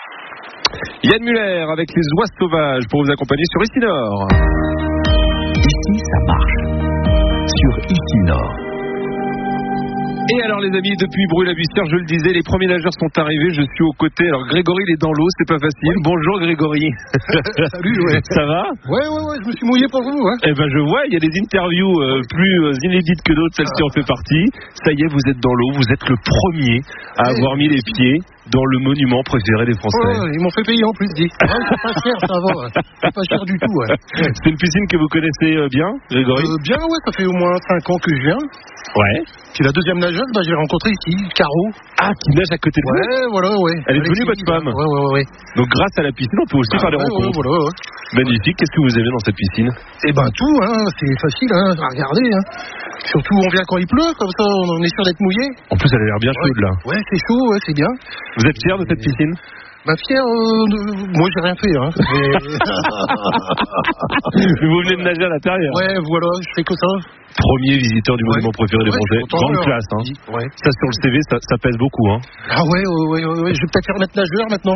Yann Muller avec les oies sauvages pour vous accompagner sur Ici Nord. Ici, ça marche. Sur Ici Nord. Et alors les amis, depuis Bruy-la-Bussière, je le disais, les premiers nageurs sont arrivés, je suis aux côtés. Alors Grégory, il est dans l'eau, c'est pas facile. Ouais. Bonjour Grégory. Salut, ouais. Ça va ? Ouais, je me suis mouillé pour vous. Ouais. Eh ben je vois, il y a des interviews plus inédites que d'autres, celle-ci en fait partie. Ça y est, vous êtes dans l'eau, vous êtes le premier à avoir mis les pieds dans le monument préféré des Français. Ouais, ils m'ont fait payer en plus, dis. Ouais, c'est pas cher, ça va. C'est pas cher du tout, ouais. C'est une piscine que vous connaissez bien, Grégory ? Bien, ouais, ça fait au moins 5 ans que je viens. Ouais. Puis la deuxième nageuse, je l'ai rencontrée ici, Caro. Ah, qui nage à côté de vous ? Ouais, voilà, ouais. Elle est devenue votre femme ? Ouais. Donc grâce à la piscine, on peut aussi faire des rencontres. Ouais. Magnifique, qu'est-ce que vous aimez dans cette piscine ? Eh ben tout, hein, c'est facile à regarder. Hein. Surtout on vient quand il pleut, comme ça on est sûr d'être mouillé. En plus elle a l'air bien chaude là. Ouais, c'est chaud, ouais, c'est bien. Vous êtes fier de cette piscine ? Bah fier, moi j'ai rien fait. Hein. Mais vous venez de nager à l'intérieur. Ouais, voilà, je fais que ça. Premier visiteur du monument préféré des Français. Grande classe, hein. Ouais. Ça sur le CV, ça pèse beaucoup, hein. Ah ouais, je vais peut-être faire mettre nageur maintenant.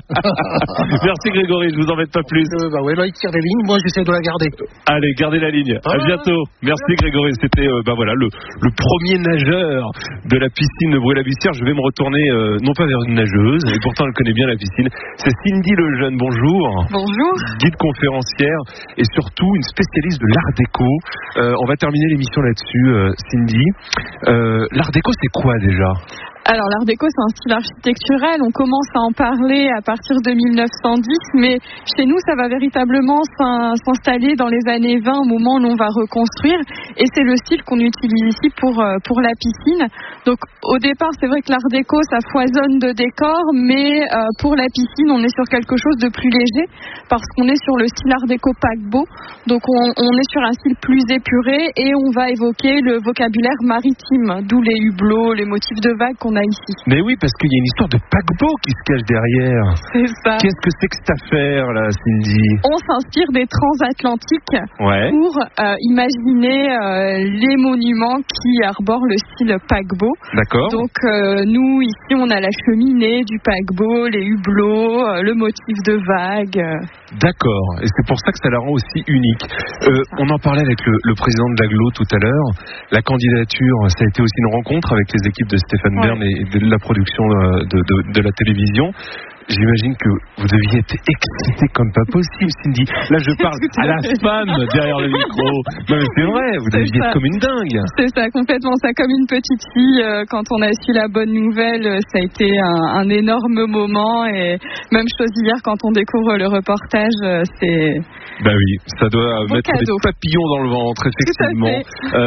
Merci Grégory, je vous embête pas plus. Bah ouais, là il tire des lignes, moi j'essaie de la garder. Allez, gardez la ligne. À bientôt. Merci Grégory, c'était le premier nageur de la piscine de Bruy-la-Bussière. Je vais me retourner non pas vers une nageuse, et pourtant elle connaît bien la piscine. C'est Cindy Lejeune, bonjour. Bonjour. Guide conférencière et surtout une spécialiste de l'art déco. On va terminer l'émission là-dessus, Cindy. L'art déco, c'est quoi déjà ? Alors l'art déco c'est un style architecturel, on commence à en parler à partir de 1910, mais chez nous ça va véritablement s'installer dans les années 20 au moment où l'on va reconstruire, et c'est le style qu'on utilise ici pour la piscine. Donc au départ c'est vrai que l'art déco ça foisonne de décors, mais pour la piscine on est sur quelque chose de plus léger, parce qu'on est sur le style art déco paquebot, donc on est sur un style plus épuré et on va évoquer le vocabulaire maritime, d'où les hublots, les motifs de vagues qu'on a ici. Mais oui, parce qu'il y a une histoire de paquebot qui se cache derrière. C'est ça. Qu'est-ce que c'est que cette affaire là, Cindy ? On s'inspire des transatlantiques pour imaginer les monuments qui arborent le style paquebot. D'accord. Donc nous ici on a la cheminée du paquebot, les hublots, le motif de vague. D'accord. Et c'est pour ça que ça la rend aussi unique. On en parlait avec le président de l'Aglo tout à l'heure. La candidature, ça a été aussi une rencontre avec les équipes de Stéphane Bern et de la production de la télévision. J'imagine que vous deviez être excité comme pas possible, Cindy. Là, je parle à la femme derrière le micro. Non, mais c'est vrai, vous deviez être comme une dingue. C'est ça, complètement. Ça, comme une petite fille. Quand on a su la bonne nouvelle, ça a été un énorme moment. Et même chose hier, quand on découvre le reportage, c'est... Bah oui, ça doit mettre cadeau. des papillons dans le ventre, effectivement.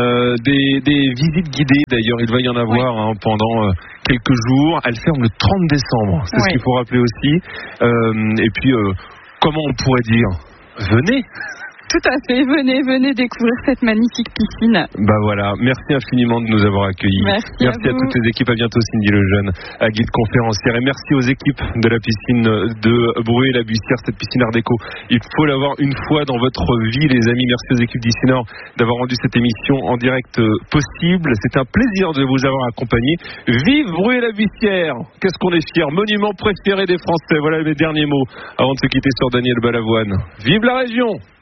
Des visites guidées, d'ailleurs, il va y en avoir pendant quelques jours. Elle ferme le 30 décembre, c'est ce qu'il faut rappeler aussi. Et puis, comment on pourrait dire ? Venez ! Tout à fait, venez découvrir cette magnifique piscine. Bah voilà, merci infiniment de nous avoir accueillis. Merci à toutes les équipes, à bientôt Cindy Lejeune, guide conférencière, et merci aux équipes de la piscine de Bruy-la-Bussière, cette piscine art déco. Il faut l'avoir une fois dans votre vie, les amis. Merci aux équipes d'Ici Nord d'avoir rendu cette émission en direct possible. C'est un plaisir de vous avoir accompagné. Vive Bruy-la-Bussière! Qu'est-ce qu'on est fiers! Monument préféré des Français. Voilà mes derniers mots avant de se quitter sur Daniel Balavoine. Vive la région!